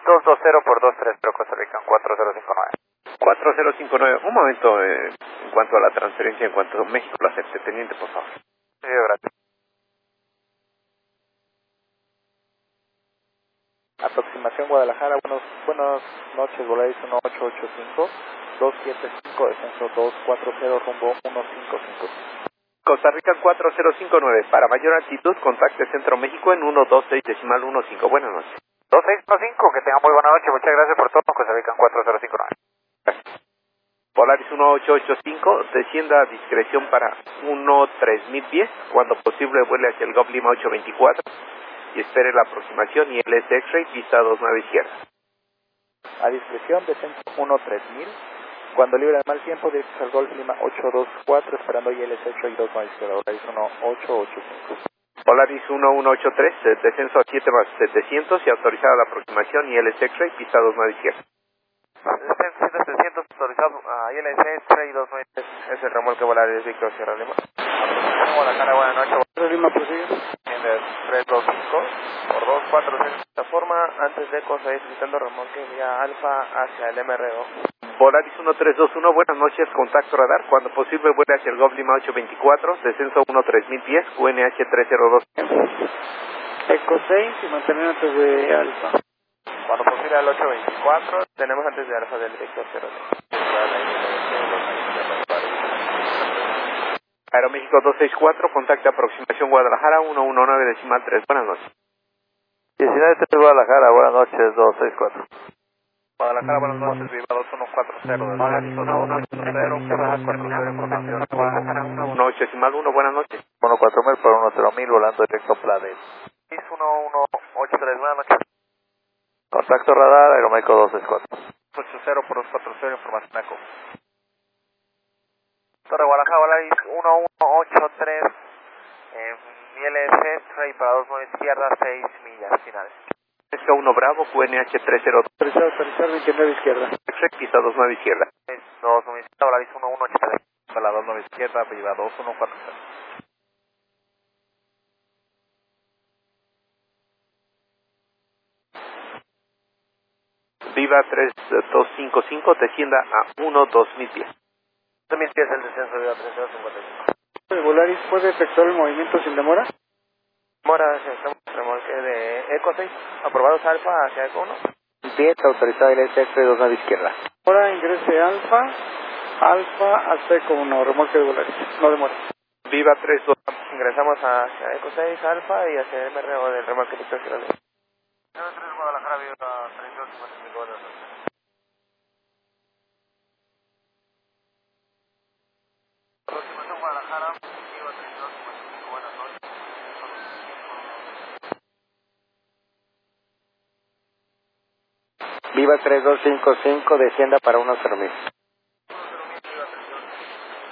220 por 23, pero Costa Rica 4059. 4059. Un momento, en cuanto a la transferencia, en cuanto a México lo acepte, teniente, por favor. Sí, gracias. Aproximación Guadalajara, buenas noches, Volaris 1885, 275, descenso 240, rumbo 1555. Costa Rica 4059. Para mayor altitud, contacte Centro México en 126.15. Buenas noches. 2615, que tenga muy buena noche, muchas gracias por todo, Costa Rica 4059. Polaris 1885, descienda a discreción para 13010, cuando posible vuele hacia el Gulf Lima 824 y espere la aproximación y LS X-Ray, pista 29 izquierda. A discreción, descenso 13000, cuando libre de mal tiempo, directo al Golf Lima 824, esperando ILS 8 y 29 izquierda, Volaris 1885. Polaris 1183, descenso a 7 más 700 y autorizada la aproximación y LS X-Ray, pista 29 izquierda. 700 autorizado a ILS 329, es el remolque Volaris Víctor Sierra Lima. Guadalajara, buenas noches. Sierra Lima, prosigue. En el 325 por 246 de esta forma, antes de Costa solicitando remolque vía Alfa hacia el MRO. Polaris 1321, buenas noches, contacto radar, cuando posible vuele hacia el Gulf Lima 824, descenso 13010, UNH 302. Eco 6 y mantener antes de Alfa. Cuando posible al 824, tenemos antes de Alfa del Víctor Sierra Lima. Aeroméxico 264, contacta aproximación Guadalajara 119.3. Buenas noches. 19 de Guadalajara, buenas noches, 264. Guadalajara, buenas noches, Viva 2140, Volaris 1180, Baja 40, información. Guadalajara 1.8.1, buenas noches. 14000 por 10000, volando directo Plades. 1183, buenas noches. Contacto radar, Aeroméxico 264. 80 por 240, información ECO. Torre Guadalajara, Volaris 1183, ILS, trade para 29 izquierda, 6 millas finales. SK1 Bravo, QNH 302. Autorizar 29 izquierda. Pista 29 izquierda. 29 izquierda, Volaris 1183, para la 29 izquierda, Viva 2140. Viva 3255, descienda a 12010. 2000 pies el descenso, Viva 3255. ¿El Volaris puede efectuar el movimiento sin demora? Mora, estamos en remolque de Eco 6, aprobados Alfa hacia Eco 1. Pieza autorizada ILS 29 izquierda. Ahora ingrese Alfa hasta Eco 1, remolque de Volaris. No demora. Viva 32. Ingresamos hacia Eco 6 Alfa y hacia el MRO del remolque Víctor Sierra Lima. 03 Guadalajara, Viva 3255, buenas noches. Aproximación Guadalajara, Viva 3255, buenas noches. Viva 3255, descienda para 10000.